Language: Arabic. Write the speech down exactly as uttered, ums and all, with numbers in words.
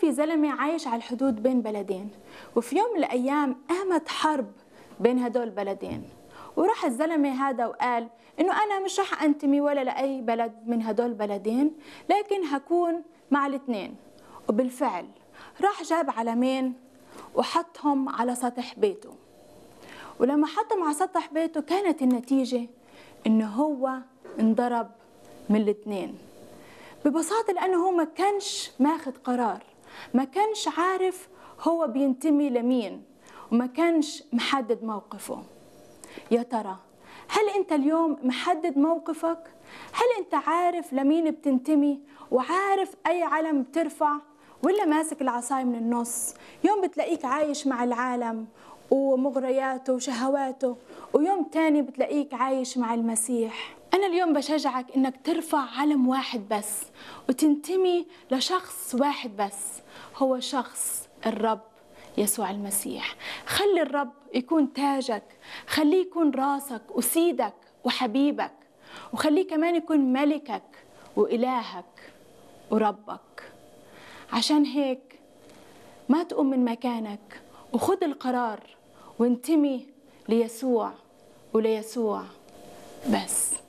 في زلمة عايش على الحدود بين بلدين، وفي يوم من الأيام قامت حرب بين هدول البلدين، وراح الزلمة هذا وقال إنه أنا مش رح أنتمي ولا لأي بلد من هدول البلدين، لكن هكون مع الاثنين. وبالفعل راح جاب علمين وحطهم على سطح بيته، ولما حطهم على سطح بيته كانت النتيجة إنه هو انضرب من الاثنين ببساطة، لأنه هو ما كانش ماخذ قرار، ما كانش عارف هو بينتمي لمين، وما كانش محدد موقفه. يا ترى هل أنت اليوم محدد موقفك؟ هل أنت عارف لمين بتنتمي وعارف أي علم بترفع، ولا ماسك العصاية من النص؟ يوم بتلاقيك عايش مع العالم ومغرياته وشهواته، ويوم تاني بتلاقيك عايش مع المسيح. أنا اليوم بشجعك إنك ترفع علم واحد بس وتنتمي لشخص واحد بس، هو شخص الرب يسوع المسيح. خلي الرب يكون تاجك، خليه يكون راسك وسيدك وحبيبك، وخليه كمان يكون ملكك وإلهك وربك. عشان هيك ما تقوم من مكانك وخذ القرار وانتمي ليسوع وليسوع بس.